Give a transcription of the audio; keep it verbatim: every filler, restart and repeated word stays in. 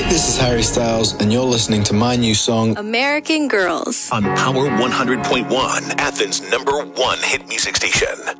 This is Harry Styles, and you're listening to my new song, American Girls, on Power one hundred point one, Athens' number one hit music station.